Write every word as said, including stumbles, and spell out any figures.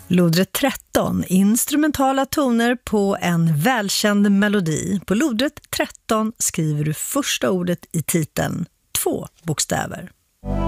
Lodrätt tretton, instrumentala toner på en välkänd melodi. På lodrätt tretton skriver du första ordet i titeln, två bokstäver.